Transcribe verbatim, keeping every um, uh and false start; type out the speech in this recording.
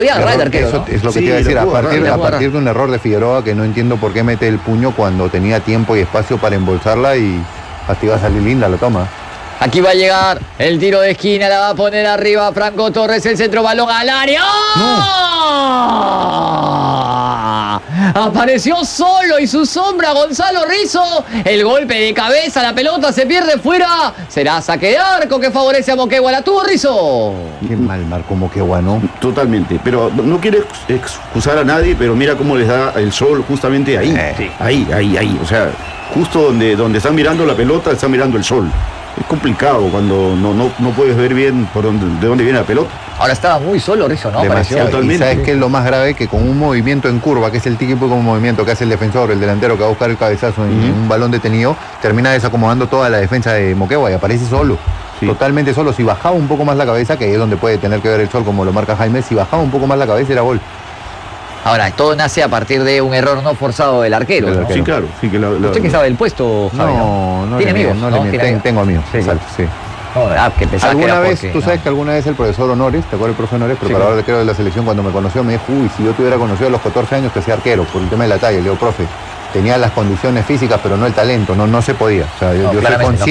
agarrar el arquero, Eso ¿no? es lo que Sí, te iba a decir, lo a pudo partir, agarrar, a lo pudo partir de un error de Figueroa que no entiendo por qué mete el puño cuando tenía tiempo y espacio para embolsarla y hasta iba a salir linda, la toma. Aquí va a llegar el tiro de esquina, la va a poner arriba Franco Torres, el centro, balón al área. ¡Oh! Apareció solo y su sombra Gonzalo Rizzo. El golpe de cabeza, la pelota se pierde fuera. Será saque de arco que favorece a Moquegua. La tuvo Rizzo. Qué mal marcó Moquegua, ¿no? Totalmente, pero no quiero ex- excusar a nadie, pero mira cómo les da el sol justamente ahí, Sí. ahí, ahí, ahí, o sea, justo donde, donde están mirando la pelota, están mirando el sol. Es complicado cuando no, no, no puedes ver bien por dónde, de dónde viene la pelota. Ahora estaba muy solo Rizzo, ¿no? Demasiado. Pareció. Totalmente. Y sabes qué es lo más grave, que con un movimiento en curva, que es el típico movimiento que hace el defensor, el delantero que va a buscar el cabezazo en, Ujú. en un balón detenido, termina desacomodando toda la defensa de Moquegua y aparece solo. Sí. Totalmente solo. Si bajaba un poco más la cabeza, que ahí es donde puede tener que ver el sol, como lo marca Jaime, si bajaba un poco más la cabeza era gol. Ahora, todo nace a partir de un error no forzado del arquero. Del ¿no? arquero. Sí, claro, sí que la, la- ¿Usted que sabe del puesto, Javi? No, no Tiene le amigos, miento, no ¿no? le miento. Tiene Ten- amigos. Tengo amigos, Sí, sí. exacto, sí. No, ah, que pensaba que Alguna era vez, porque, tú no. sabes que alguna vez el profesor Honores, ¿te acuerdas el profesor Honores? Preparador de arquero de la selección, cuando me conoció me dijo, uy, si yo te hubiera conocido a los catorce años que hacía arquero, por el tema de la talla. Le digo, profe, tenía las condiciones físicas, pero no el talento, no, no se podía. O sea, yo, No, yo soy claramente, no. consciente.